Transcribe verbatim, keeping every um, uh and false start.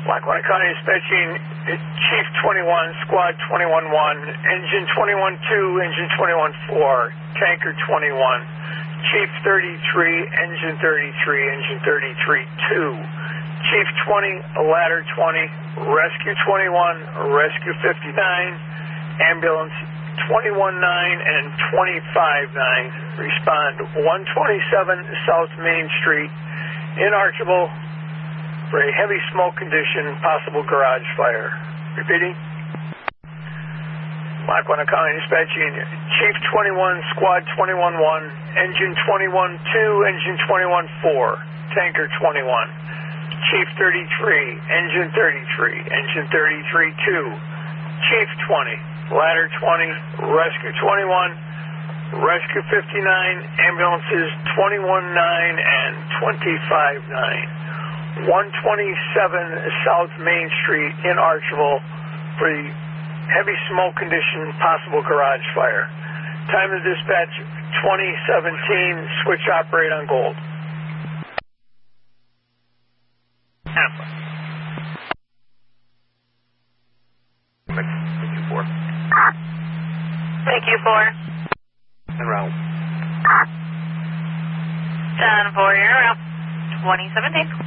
Lackawanna County Dispatching, Chief twenty-one, Squad twenty-one one, Engine twenty-one two, Engine twenty-one four, Tanker twenty-one, Chief thirty-three, Engine thirty-three, Engine thirty-three two, Chief twenty, Ladder twenty, Rescue twenty-one, Rescue fifty-nine, Ambulance twenty-one nine and twenty-five nine. Respond one twenty-seven South Main Street in Archibald for a heavy smoke condition, possible garage fire. Repeating. Lackawanna County Dispatching, Chief twenty-one, Squad twenty-one one, Engine twenty-one two, Engine twenty-one four, Tanker twenty-one, Chief thirty-three, Engine thirty-three, Engine thirty-three two, Chief twenty, Ladder twenty, Rescue twenty-one, Rescue fifty-nine, Ambulances twenty-one nine and twenty-five nine. one twenty-seven South Main Street in Archibald for the heavy smoke condition, possible garage fire. Time of dispatch twenty seventeen, switch operate on gold. Thank you, four. Thank you, four. En route. ten four, you're out. twenty seventeen.